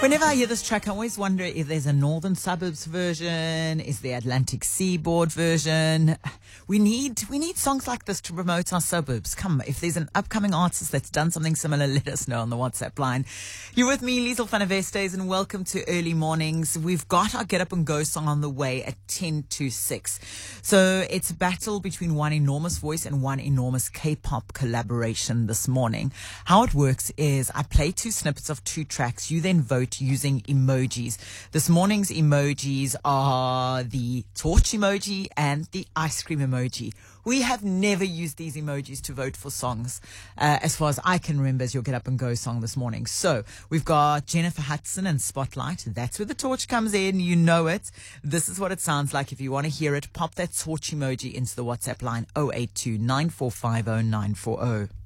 Whenever I hear this track, I always wonder if there's a Northern Suburbs version, is there Atlantic Seaboard version? We need songs like this to promote our suburbs. Come, if there's an upcoming artist that's done something similar, let us know on the WhatsApp line. You're with me, Liesl van der Vestes, and welcome to Early Mornings. We've got our Get Up and Go song on the way at 10 to 6. So it's a battle between one enormous voice and one enormous K-pop collaboration this morning. How it works is I play two snippets of two tracks. You then vote using emojis. This morning's emojis are the torch emoji and the ice cream emoji. We have never used these emojis to vote for songs, as far as I can remember, as your Get Up and Go song this morning. So we've got Jennifer Hudson and Spotlight. That's where the torch comes in. You know it. This is what it sounds like. If you want to hear it, pop that torch emoji into the WhatsApp line 082 9450 940.